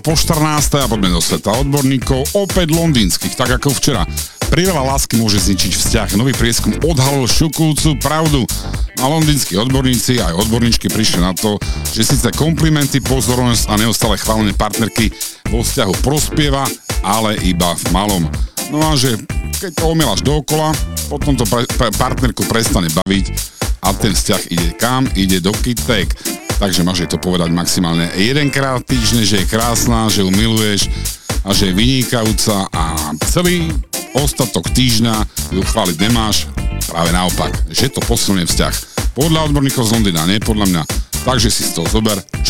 Po 14. a poďme do sveta odborníkov, opäť londýnskych, tak ako včera. Príleva lásky môže zničiť vzťah. Nový prieskum odhalil šokujúcu pravdu. A londýnski odborníci aj odborníčky prišli na to, že síce komplimenty, pozornosť a neustále chválenie partnerky vo vzťahu prospieva, ale iba v malom. No a že keď to omieľaš dookola, potom to partnerku prestane baviť a ten vzťah ide kam? Ide do kytek. Takže máš jej to povedať maximálne jedenkrát týždne, že je krásna, že ju miluješ a že je vynikajúca a celý ostatok týždňa ju chváliť nemáš, práve naopak, že to posilňuje vzťah. Podľa odborníkov z Londýna, nie podľa mňa. Takže si z toho zober, čo